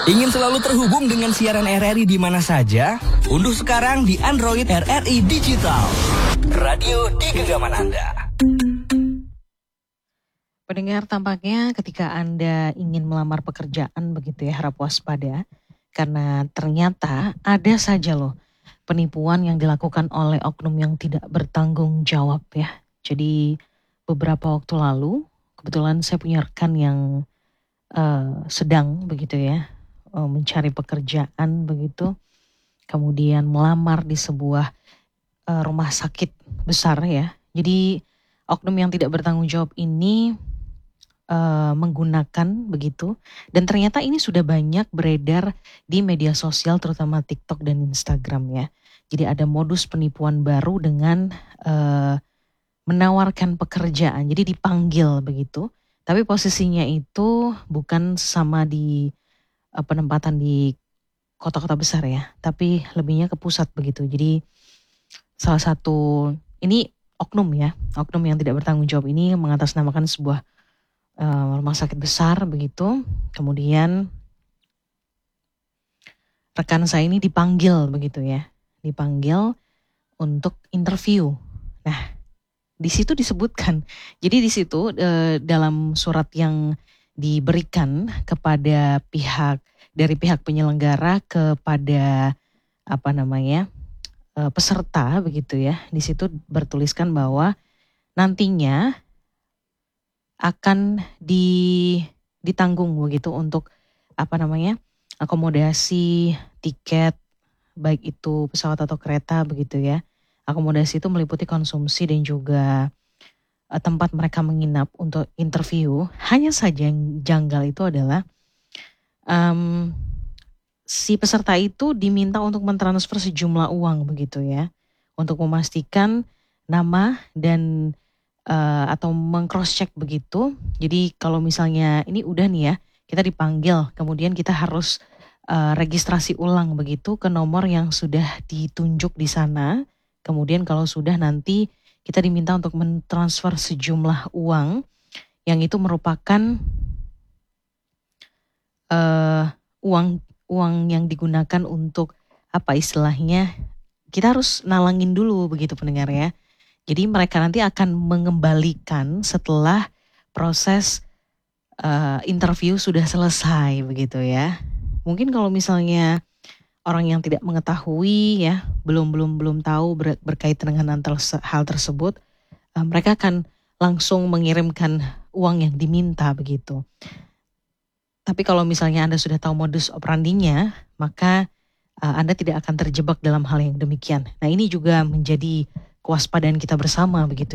Ingin selalu terhubung dengan siaran RRI di mana saja? Unduh sekarang di Android RRI Digital. Radio di genggaman Anda. Pendengar, tampaknya ketika Anda ingin melamar pekerjaan begitu ya, harap waspada. Karena ternyata ada saja loh penipuan yang dilakukan oleh oknum yang tidak bertanggung jawab ya. Jadi beberapa waktu lalu kebetulan saya punya rekan yang sedang begitu ya mencari pekerjaan begitu, kemudian melamar di sebuah rumah sakit besar ya. Jadi oknum yang tidak bertanggung jawab ini menggunakan begitu, dan ternyata ini sudah banyak beredar di media sosial terutama TikTok dan Instagram ya. Jadi ada modus penipuan baru dengan menawarkan pekerjaan, jadi dipanggil begitu, tapi posisinya itu bukan sama di penempatan di kota-kota besar ya, tapi lebihnya ke pusat begitu. Jadi salah satu ini oknum ya, oknum yang tidak bertanggung jawab ini mengatasnamakan sebuah rumah sakit besar begitu. Kemudian rekan saya ini dipanggil begitu ya, dipanggil untuk interview. Nah, di situ disebutkan, jadi di situ dalam surat yang diberikan kepada dari pihak penyelenggara kepada peserta begitu ya. Di situ bertuliskan bahwa nantinya akan ditanggung begitu untuk akomodasi, tiket, baik itu pesawat atau kereta begitu ya. Akomodasi itu meliputi konsumsi dan juga tempat mereka menginap untuk interview. Hanya saja yang janggal itu adalah si peserta itu diminta untuk mentransfer sejumlah uang begitu ya, untuk memastikan nama dan atau meng-cross check begitu. Jadi kalau misalnya ini udah nih ya, kita dipanggil, kemudian kita harus registrasi ulang begitu ke nomor yang sudah ditunjuk di sana. Kemudian kalau sudah, nanti kita diminta untuk mentransfer sejumlah uang yang itu merupakan uang yang digunakan untuk istilahnya, kita harus nalangin dulu begitu pendengar ya. Jadi mereka nanti akan mengembalikan setelah proses interview sudah selesai begitu ya. Mungkin kalau misalnya orang yang tidak mengetahui ya, belum tahu berkaitan dengan hal tersebut, mereka akan langsung mengirimkan uang yang diminta begitu. Tapi kalau misalnya Anda sudah tahu modus operandinya, maka Anda tidak akan terjebak dalam hal yang demikian. Nah, ini juga menjadi kewaspadaan kita bersama begitu.